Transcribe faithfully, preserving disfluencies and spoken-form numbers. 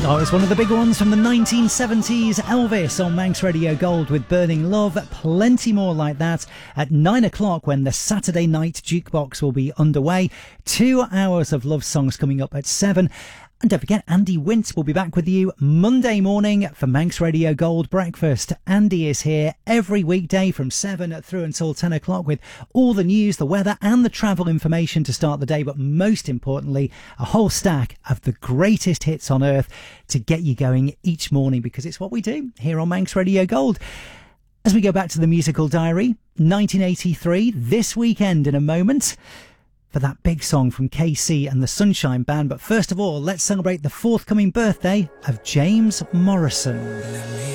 Oh, it's one of the big ones from the nineteen seventies. Elvis on Manx Radio Gold with Burning Love. Plenty more like that at nine o'clock when the Saturday night jukebox will be underway. Two hours of love songs coming up at seven. And don't forget, Andy Wint will be back with you Monday morning for Manx Radio Gold Breakfast. Andy is here every weekday from seven through until ten o'clock with all the news, the weather and the travel information to start the day. But most importantly, a whole stack of the greatest hits on earth to get you going each morning, because it's what we do here on Manx Radio Gold. As we go back to the musical diary, nineteen eighty-three, this weekend in a moment, for that big song from K C and the Sunshine Band. But first of all, let's celebrate the forthcoming birthday of James Morrison.